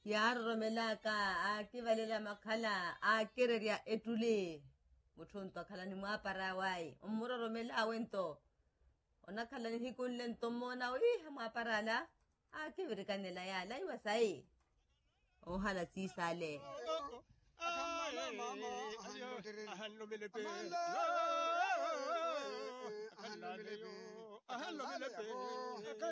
ya romelaka a ke balela makhala a kereria etule motho ntwa khala ni moapara wai o mmoro romela wento ona khala ni hikunle ntomona o moapara la a ke berekanela ya la iwa sai o hala tsisale Ahan lo melepe